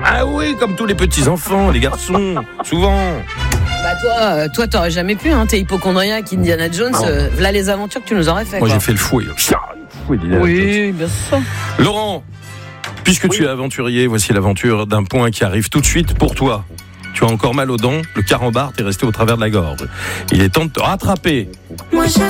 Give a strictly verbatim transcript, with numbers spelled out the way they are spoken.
Ah oui, comme tous les petits enfants, les garçons, souvent. Bah toi, euh, toi t'aurais jamais pu, hein. T'es hypochondriaque, Indiana Jones. Euh, là les aventures que tu nous aurais fait. Moi quoi. j'ai fait le fouet. fouet oui, bien sûr. Laurent, puisque oui. tu es aventurier, voici l'aventure d'un point qui arrive tout de suite pour toi. Tu as encore mal aux dents, le carambar t'est resté au travers de la gorge. Il est temps de te rattraper. Moi,